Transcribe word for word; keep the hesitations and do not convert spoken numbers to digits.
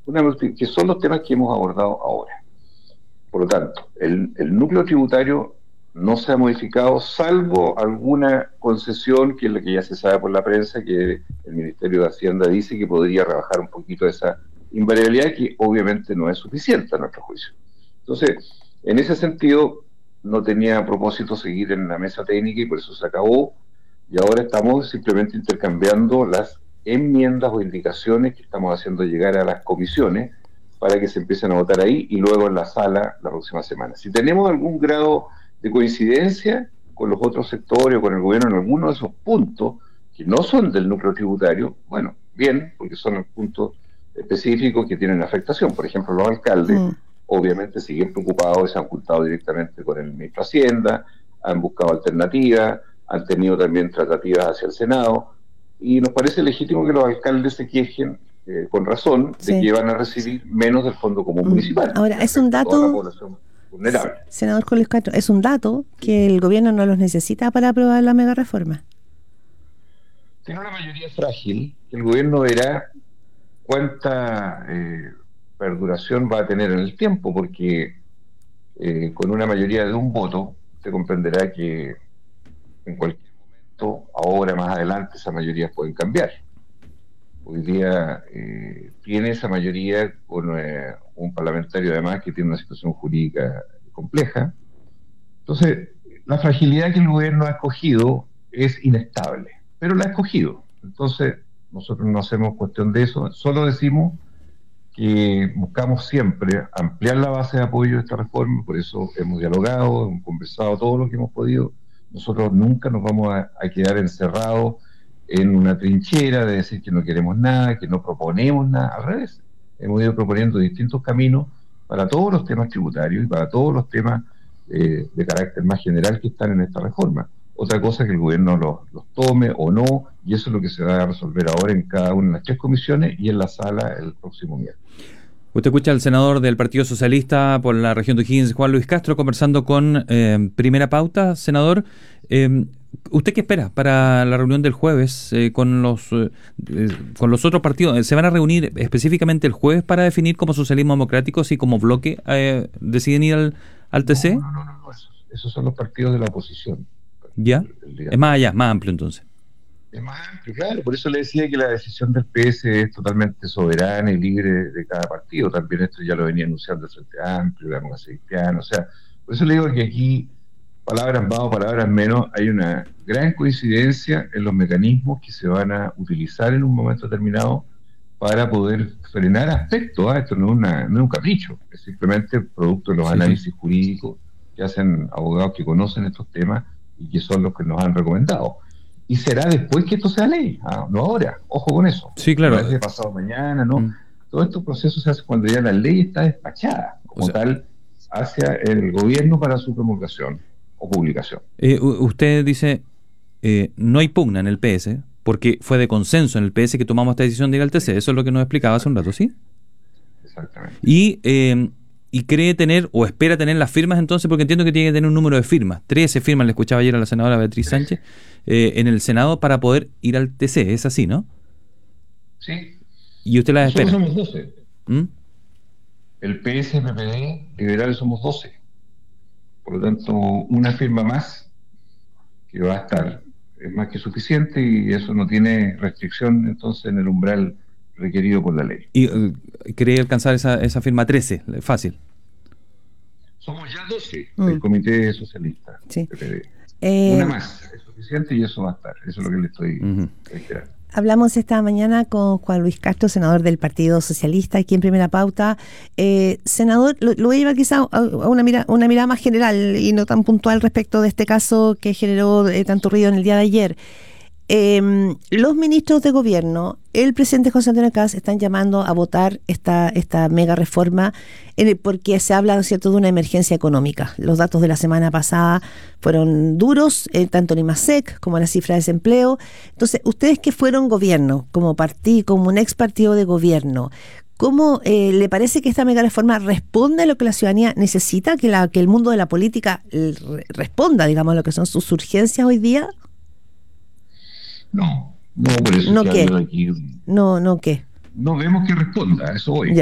una multi- que son los temas que hemos abordado ahora. Por lo tanto, el, el núcleo tributario no se ha modificado, salvo alguna concesión, que es la que ya se sabe por la prensa, que el Ministerio de Hacienda dice que podría rebajar un poquito esa invariabilidad, que obviamente no es suficiente a nuestro juicio. Entonces, en ese sentido, no tenía propósito seguir en la mesa técnica y por eso se acabó, y ahora estamos simplemente intercambiando las enmiendas o indicaciones que estamos haciendo llegar a las comisiones para que se empiecen a votar ahí y luego en la sala la próxima semana. Si tenemos algún grado de coincidencia con los otros sectores o con el gobierno en alguno de esos puntos que no son del núcleo tributario, bueno, bien, porque son los puntos específicos que tienen afectación. Por ejemplo, los alcaldes Mm. obviamente siguen preocupados y se han juntado directamente con el ministro de Hacienda, han buscado alternativas, han tenido también tratativas hacia el Senado, y nos parece legítimo que los alcaldes se quejen, eh, con razón, de Sí. que van a recibir menos del Fondo Común Mm. Municipal, Ahora, que es un afecta a toda la dato, población vulnerable. senador Luis Castro, es un dato que el gobierno no los necesita para aprobar la mega reforma. Tiene una mayoría frágil, que el gobierno verá cuánta eh, perduración va a tener en el tiempo, porque eh, con una mayoría de un voto, se comprenderá que en cualquier momento, ahora más adelante, esas mayorías pueden cambiar. Hoy día eh, tiene esa mayoría con eh, un parlamentario además que tiene una situación jurídica compleja. Entonces, la fragilidad que el gobierno ha escogido es inestable, pero la ha escogido. Entonces, nosotros no hacemos cuestión de eso, solo decimos que buscamos siempre ampliar la base de apoyo de esta reforma, por eso hemos dialogado, hemos conversado todo lo que hemos podido. Nosotros nunca nos vamos a, a quedar encerrados en una trinchera de decir que no queremos nada, que no proponemos nada, al revés. Hemos ido proponiendo distintos caminos para todos los temas tributarios y para todos los temas eh, de carácter más general que están en esta reforma. Otra cosa es que el gobierno los, los tome o no, y eso es lo que se va a resolver ahora en cada una de las tres comisiones y en la sala el próximo miércoles. Usted escucha al senador del Partido Socialista por la región de O'Higgins, Juan Luis Castro, conversando con eh, Primera Pauta. Senador, eh, ¿usted qué espera para la reunión del jueves eh, con los eh, con los otros partidos? ¿Se van a reunir específicamente el jueves para definir como socialismo democrático si como bloque eh, deciden ir al, al T C? No, no, no, no, no esos, esos son los partidos de la oposición. ¿Ya? El, el, es más allá, más amplio entonces. Es más amplio, claro, por eso le decía que la decisión del P S es totalmente soberana y libre de cada partido. También esto ya lo venía anunciando el Frente Amplio, la Democracia Cristiana, o sea, por eso le digo que aquí, palabras más o palabras menos, hay una gran coincidencia en los mecanismos que se van a utilizar en un momento determinado para poder frenar aspectos. ¿eh? Esto no es, una, no es un capricho, es simplemente producto de los sí, análisis sí. jurídicos que hacen abogados que conocen estos temas y que son los que nos han recomendado. Y será después que esto sea ley, ¿ah? No ahora, ojo con eso. Sí, claro. No es de pasado mañana, ¿no? Mm. Todos estos procesos se hacen cuando ya la ley está despachada, como o sea, tal, hacia el gobierno para su promulgación o publicación. Eh, usted dice, eh, no hay pugna en el P S, porque fue de consenso en el P S que tomamos esta decisión de ir al T C. Eso es lo que nos explicaba hace un rato, ¿sí? Exactamente. Y... Eh, y cree tener, o espera tener las firmas entonces, porque entiendo que tiene que tener un número de firmas, trece firmas, le escuchaba ayer a la senadora Beatriz Sánchez, eh, en el Senado para poder ir al T C, ¿es así, no? Sí. ¿Y usted las espera? Nosotros somos doce. ¿Mm? El P S, P P D, liberales somos doce. Por lo tanto, una firma más que va a estar es más que suficiente y eso no tiene restricción entonces en el umbral requerido por la ley. ¿Y uh, cree alcanzar esa, esa firma trece? Fácil. Somos ya doce, mm. el Comité Socialista. Sí. P P D. Eh, Una más es suficiente y eso va a estar. Eso es lo que le estoy uh-huh. esperando. Hablamos esta mañana con Juan Luis Castro, senador del Partido Socialista, aquí en Primera Pauta. Eh, senador, lo, lo voy a llevar quizá a una, mira, una mirada más general y no tan puntual respecto de este caso que generó eh, tanto ruido en el día de ayer. Eh, los ministros de gobierno, el presidente José Antonio Kast, están llamando a votar esta, esta mega reforma en el, porque se habla, ¿cierto?, de una emergencia económica. Los datos de la semana pasada fueron duros, eh, tanto en IMASEC como en la cifra de desempleo. Entonces, ustedes que fueron gobierno, como partido, como un ex partido de gobierno, ¿cómo eh, le parece que esta mega reforma responde a lo que la ciudadanía necesita, que, la, que el mundo de la política eh, responda, digamos, a lo que son sus urgencias hoy día? No, no, por eso ¿No que qué? hablo aquí. No, no qué. No vemos que responda, eso hoy.